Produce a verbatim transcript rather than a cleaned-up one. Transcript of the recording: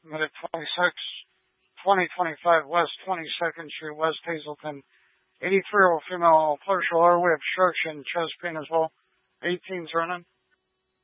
Medic twenty-six, twenty twenty-five West twenty-second Street, West Hazleton. eighty-three-year-old female, partial airway obstruction, chest pain as well. eighteen's running.